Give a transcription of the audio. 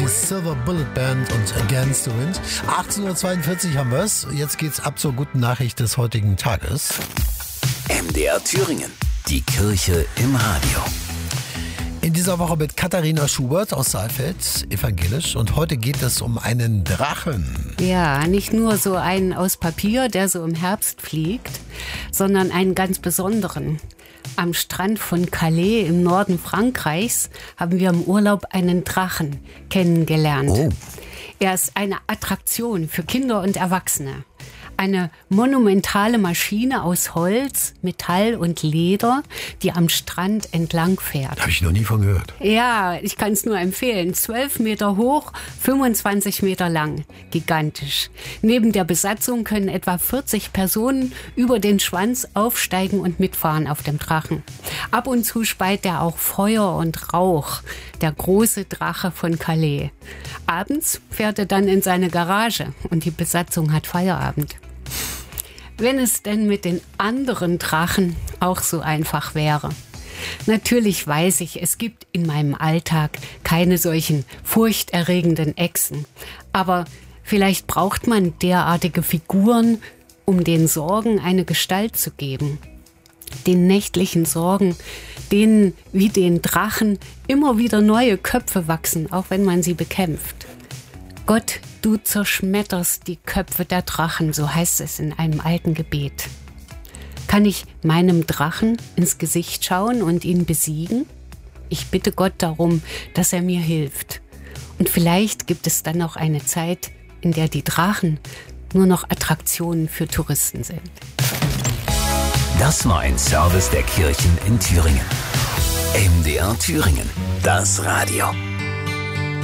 die Silver Bullet Band und Against the Wind. 18:42 haben wir es. Jetzt geht's ab zur guten Nachricht des heutigen Tages. MDR Thüringen, die Kirche im Radio. In dieser Woche mit Katharina Schubert aus Saalfeld, evangelisch. Und heute geht es um einen Drachen. Ja, nicht nur so einen aus Papier, der so im Herbst fliegt, sondern einen ganz besonderen. Am Strand von Calais im Norden Frankreichs haben wir im Urlaub einen Drachen kennengelernt. Oh. Er ist eine Attraktion für Kinder und Erwachsene. Eine monumentale Maschine aus Holz, Metall und Leder, die am Strand entlang fährt. Habe ich noch nie von gehört. Ja, ich kann es nur empfehlen. 12 Meter hoch, 25 Meter lang. Gigantisch. Neben der Besatzung können etwa 40 Personen über den Schwanz aufsteigen und mitfahren auf dem Drachen. Ab und zu speit er auch Feuer und Rauch. Der große Drache von Calais. Abends fährt er dann in seine Garage und die Besatzung hat Feierabend. Wenn es denn mit den anderen Drachen auch so einfach wäre. Natürlich weiß ich, es gibt in meinem Alltag keine solchen furchterregenden Echsen. Aber vielleicht braucht man derartige Figuren, um den Sorgen eine Gestalt zu geben. Den nächtlichen Sorgen, denen wie den Drachen immer wieder neue Köpfe wachsen, auch wenn man sie bekämpft. Gott, du zerschmetterst die Köpfe der Drachen, so heißt es in einem alten Gebet. Kann ich meinem Drachen ins Gesicht schauen und ihn besiegen? Ich bitte Gott darum, dass er mir hilft. Und vielleicht gibt es dann noch eine Zeit, in der die Drachen nur noch Attraktionen für Touristen sind. Das war ein Service der Kirchen in Thüringen. MDR Thüringen, das Radio.